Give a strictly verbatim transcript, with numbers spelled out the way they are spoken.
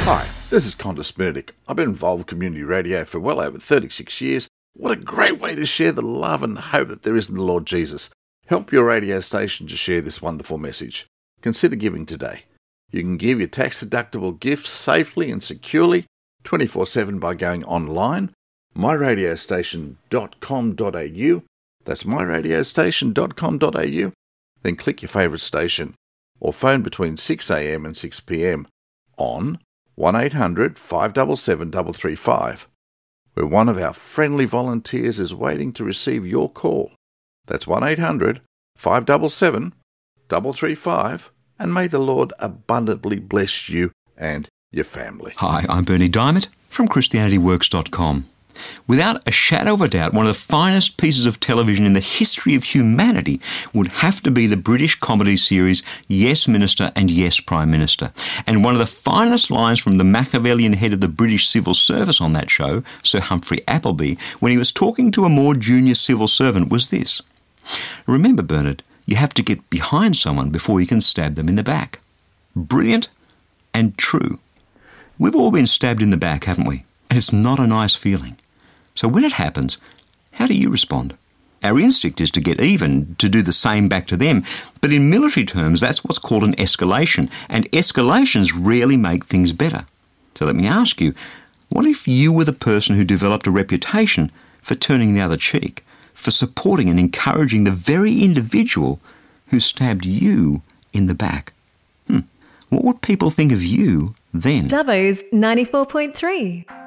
Hi, this is Qantas Murdoch. I've been involved with community radio for well over thirty-six years. What a great way to share the love and hope that there is in the Lord Jesus. Help your radio station to share this wonderful message. Consider giving today. You can give your tax-deductible gifts safely and securely twenty-four seven by going online, my radio station dot com dot a u. That's my radio station dot com dot a u. Then click your favourite station or phone between six a m and six p m on one eight hundred five seven seven three three five, where one of our friendly volunteers is waiting to receive your call. That's one eight hundred five seven seven three three five, and may the Lord abundantly bless you and your family. Hi, I'm Bernie Diamond from Christianity Works dot com. Without a shadow of a doubt, one of the finest pieces of television in the history of humanity would have to be the British comedy series Yes Minister and Yes Prime Minister. And one of the finest lines from the Machiavellian head of the British civil service on that show, Sir Humphrey Appleby, when he was talking to a more junior civil servant was this: "Remember, Bernard, you have to get behind someone before you can stab them in the back." Brilliant and true. We've all been stabbed in the back, haven't we? And it's not a nice feeling. So when it happens, how do you respond? Our instinct is to get even, to do the same back to them. But in military terms, that's what's called an escalation. And escalations rarely make things better. So let me ask you, what if you were the person who developed a reputation for turning the other cheek, for supporting and encouraging the very individual who stabbed you in the back? Hmm. What would people think of you then? Dubbo's ninety-four point three.